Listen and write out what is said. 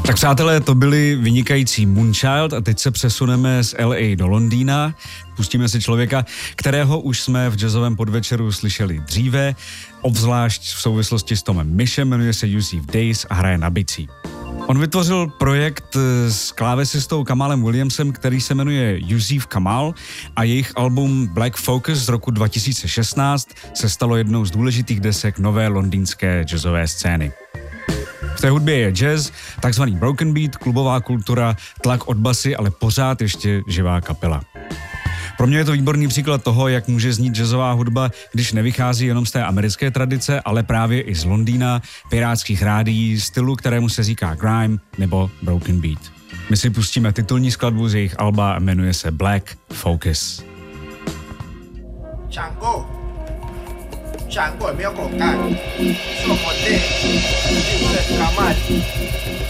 Tak přátelé, to byli vynikající Moonchild a teď se přesuneme z LA do Londýna. Pustíme si člověka, kterého už jsme v jazzovém podvečeru slyšeli dříve, obzvlášť v souvislosti s Tomem Mishem, jmenuje se Yusuf Days a hraje na bicí. On vytvořil projekt s klávesistou Kamalem Williamsem, který se jmenuje Yusuf Kamal a jejich album Black Focus z roku 2016 se stalo jednou z důležitých desek nové londýnské jazzové scény. V té hudbě je jazz, takzvaný broken beat, klubová kultura, tlak od basy, ale pořád ještě živá kapela. Pro mě je to výborný příklad toho, jak může znít jazzová hudba, když nevychází jenom z té americké tradice, ale právě i z Londýna, pirátských rádií, stylu, kterému se říká grime nebo broken beat. My si pustíme titulní skladbu z jejich alba a jmenuje se Black Focus. Chango 有没有口干？是我们的，就是卡曼。